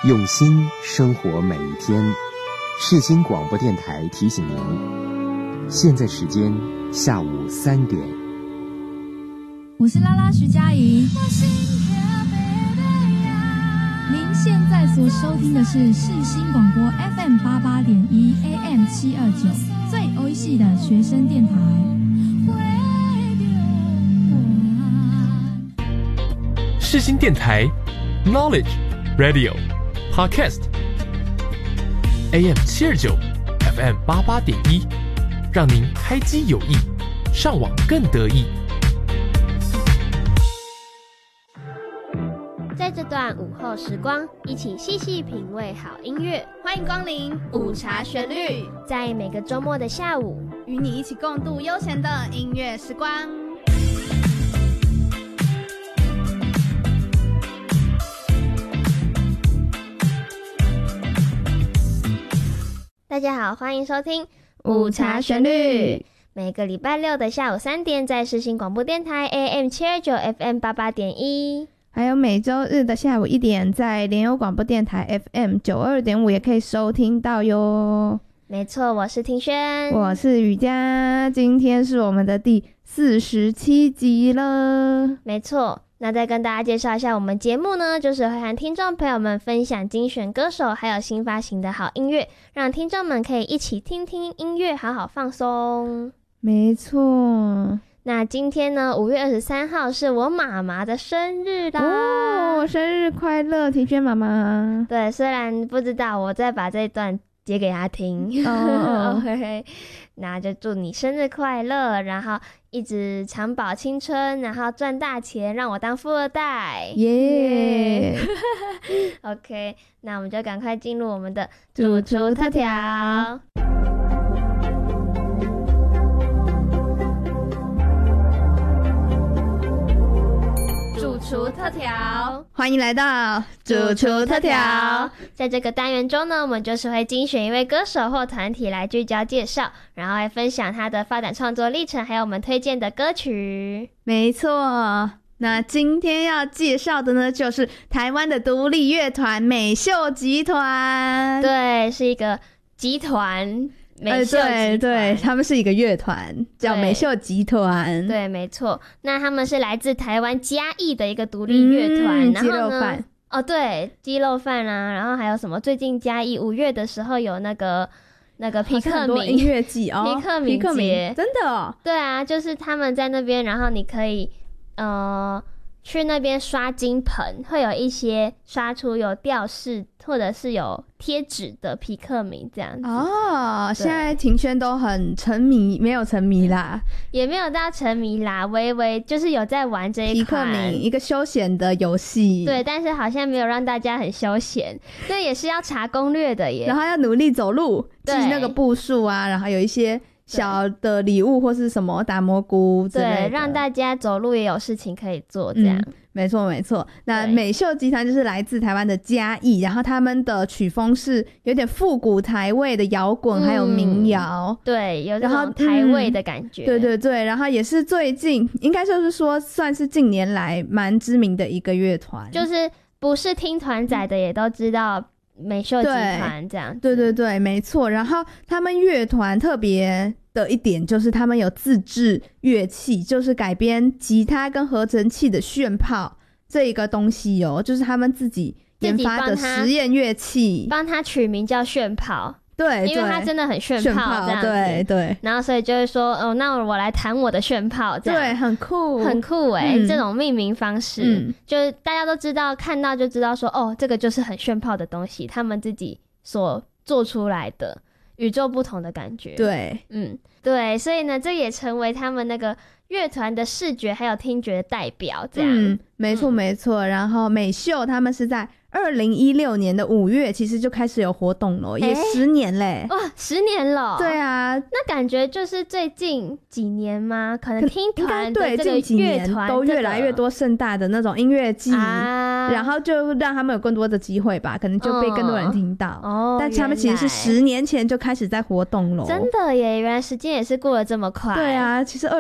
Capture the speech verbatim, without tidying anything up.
用心生活每一天。世新广播电台提醒您，现在时间下午三点。 我是拉拉徐佳莹，您现在所收听的是世新广播 F M 八八点一 A M 七二九，最欧系的学生電台。 世新電台 Knowledge Radio Podcast A M 七二九 F M 八八點一，讓您開機有益，上網更得意。 在这段午后时光，一起细细品味好音乐。 欢迎光临午茶旋律， 在每个周末的下午， 与你一起共度悠闲的音乐时光。 大家好，欢迎收听午茶旋律。 每个礼拜六的下午三点，在世新广播电台 A M 七二九 F M 八八点一。 还有每周日的下午一点，在联友广播电台 F M 九二点五也可以收听到哟。 没错，我是庭轩， 我是雨佳，今天是我们的第四十七集了。 没错，那再跟大家介绍一下我们节目呢，就是会和听众朋友们分享精选歌手还有新发行的好音乐，让听众们可以一起听听音乐，好好放松。 没错。 那今天呢，五月二十三号是我妈妈的生日啦！ 哦，生日快乐，庭轩妈妈。 对，虽然不知道，我再把这一段截给她听。 哦 ，OK， 那就祝你生日快乐，然后一直长保青春，然后赚大钱，让我当富二代。 耶、 yeah! OK， 那我们就赶快进入我们的主厨特调。主厨特调， 欢迎来到主厨特调。在这个单元中呢，我们就是会精选一位歌手或团体来聚焦介绍，然后会分享他的发展创作历程，还有我们推荐的歌曲。 没错，那今天要介绍的呢，就是台湾的独立乐团美秀集团。 对，是一个集团。美秀集团、 呃、对对，他们是一个乐团，叫美秀集团。 对，没错。那他们是来自台湾嘉义的一个独立乐团。 嗯，鸡肉饭。 哦，对，鸡肉饭啊，然后还有什么？最近嘉义五月的时候有那个那个皮克敏音乐季哦， 皮克敏节， 真的哦。 对啊，就是他们在那边，然后你可以呃去那边刷金盆，会有一些刷出有吊饰或者是有贴纸的皮克敏这样子哦。现在庭轩都很沉迷，没有沉迷啦， 也没有到沉迷啦，微微就是有在玩这一款皮克敏，一个休闲的游戏。 对，但是好像没有让大家很休闲，那也是要查攻略的耶， 然后要努力走路，记那个步数啊，然后有一些小的礼物或是什么打蘑菇之类的， 对，让大家走路也有事情可以做这样、 嗯、没错没错。那美秀集团就是来自台湾的嘉义，然后他们的曲风是有点复古台味的摇滚、嗯、还有民谣， 对，有这种台味的感觉、 嗯、对对对，然后也是最近应该就是说算是近年来蛮知名的一个乐团， 就是不是听团仔的也都知道美秀集团这样子。 对对对，没错。然后他们乐团特别的一点就是他们有自制乐器，就是改编吉他跟合成器的炫炮这一个东西哦，就是他们自己研发的实验乐器， 帮他取名叫炫炮。 对， 因为他真的很炫炮这样子， 对对。 然后所以就会说，哦，那我来弹我的炫炮，这样对，很酷， 很酷哎、欸嗯！这种命名方式， 嗯， 就是大家都知道，看到就知道说，哦，这个就是很炫炮的东西，他们自己所做出来的与众不同的感觉。 对， 嗯，对，所以呢，这也成为他们那个乐团的视觉还有听觉的代表，这样。 嗯，没错没错。然后美秀他们是在二零一六年的五月其实就开始有活动了，也十年嘞！ 哇，十年了！ 对啊， 那感觉就是最近几年吗？可能听团对这个近几年都越来越多盛大的那种音乐季、 啊， 然后就让他们有更多的机会吧，可能就被更多人听到。 哦， 但他们其实是十年前就开始在活动了， 真的耶！原来时间也是过得这么快。 对啊，其实二